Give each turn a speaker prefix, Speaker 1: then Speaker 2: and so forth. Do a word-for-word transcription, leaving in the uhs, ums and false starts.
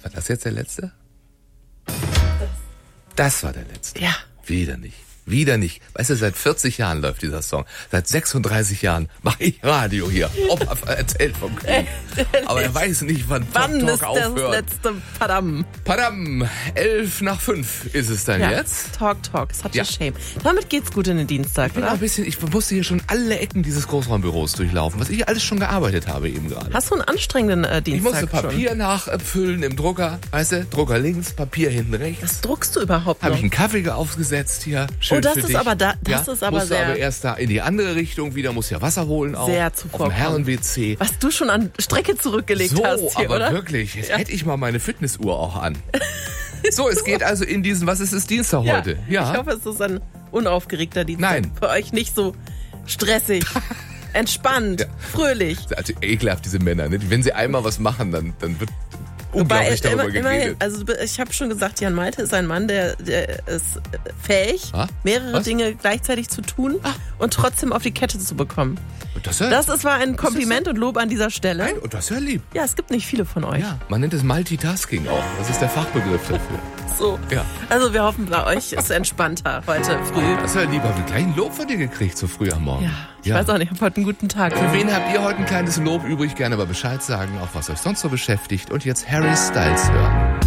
Speaker 1: War das jetzt der letzte? Das war der letzte.
Speaker 2: Ja.
Speaker 1: Wieder nicht. Wieder nicht. Weißt du, seit vierzig Jahren läuft dieser Song. Seit sechsunddreißig Jahren mache ich Radio hier. Opa erzählt vom Krieg. Aber er weiß nicht, wann
Speaker 2: Wann
Speaker 1: Talk Talk
Speaker 2: ist
Speaker 1: aufhört.
Speaker 2: das letzte Padam?
Speaker 1: Padam, elf nach fünf ist es dann
Speaker 2: Ja.
Speaker 1: jetzt.
Speaker 2: Talk, talk. Such
Speaker 1: Ja.
Speaker 2: a shame. Damit geht's gut in den Dienstag,
Speaker 1: Ich bin auch
Speaker 2: oder?
Speaker 1: ein bisschen, ich musste hier schon alle Ecken dieses Großraumbüros durchlaufen, was ich alles schon gearbeitet habe eben gerade.
Speaker 2: Hast du einen anstrengenden äh,
Speaker 1: Ich
Speaker 2: Dienstag
Speaker 1: musste Papier nachfüllen im Drucker, weißt du, Drucker links, Papier hinten rechts.
Speaker 2: schon? Was druckst du überhaupt
Speaker 1: Habe
Speaker 2: noch?
Speaker 1: ich einen Kaffee aufgesetzt hier. Schön
Speaker 2: Oh, das
Speaker 1: für
Speaker 2: ist
Speaker 1: dich.
Speaker 2: aber da- das
Speaker 1: ja,
Speaker 2: ist aber
Speaker 1: musste
Speaker 2: sehr-
Speaker 1: aber erst da in die andere Richtung wieder, muss ja Wasser holen auch.
Speaker 2: Sehr
Speaker 1: Auf dem
Speaker 2: zuvorkommend.
Speaker 1: Herren-W C.
Speaker 2: Was du schon an Strecke zurückgelegt
Speaker 1: So,
Speaker 2: hast hier,
Speaker 1: aber
Speaker 2: oder?
Speaker 1: wirklich, jetzt hätte ich mal meine Fitnessuhr auch an. So, es geht also in diesen, was ist es, Dienstag heute?
Speaker 2: Ich hoffe, es ist ein unaufgeregter Dienstag.
Speaker 1: Nein.
Speaker 2: Für euch nicht so stressig, entspannt,
Speaker 1: Ja.
Speaker 2: fröhlich.
Speaker 1: Also ekelhaft, diese Männer. Ne? Wenn sie einmal was machen, dann, dann wird unglaublich
Speaker 2: Wobei,
Speaker 1: darüber
Speaker 2: immer, immerhin,
Speaker 1: geredet.
Speaker 2: also ich habe schon gesagt, Jan Malte ist ein Mann, der, der ist fähig,
Speaker 1: Ah?
Speaker 2: mehrere
Speaker 1: Was?
Speaker 2: Dinge gleichzeitig zu tun und trotzdem auf die Kette zu bekommen.
Speaker 1: Das ist ja,
Speaker 2: Das ist, war ein Kompliment und Lob an dieser Stelle.
Speaker 1: nein, und das ist ja lieb.
Speaker 2: Ja, es gibt nicht viele von euch.
Speaker 1: Ja, man nennt es Multitasking auch. Das ist der Fachbegriff dafür.
Speaker 2: So.
Speaker 1: Ja.
Speaker 2: Also wir hoffen, bei euch ist entspannter heute früh.
Speaker 1: Das ist ja lieb. Haben wir gleich ein Lob von dir gekriegt so früh am Morgen.
Speaker 2: Ja, ich weiß auch nicht, ich habe heute einen guten Tag.
Speaker 1: Für wen habt ihr heute ein kleines Lob übrig? Gerne aber Bescheid sagen, auch was euch sonst so beschäftigt. Und jetzt Harry Styles hören.